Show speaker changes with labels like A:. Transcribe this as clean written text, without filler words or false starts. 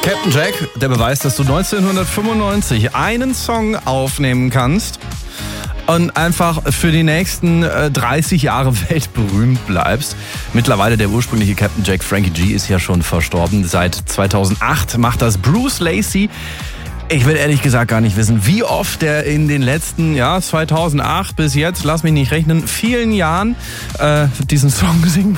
A: Captain Jack, der Beweis, dass du 1995 einen Song aufnehmen kannst und einfach für die nächsten 30 Jahre weltberühmt bleibst. Mittlerweile der ursprüngliche Captain Jack, Frankie G, ist ja schon verstorben. Seit 2008 macht das Bruce Lacey. Ich will ehrlich gesagt gar nicht wissen, wie oft der in den letzten, 2008 bis jetzt, lass mich nicht rechnen, vielen Jahren diesen Song singen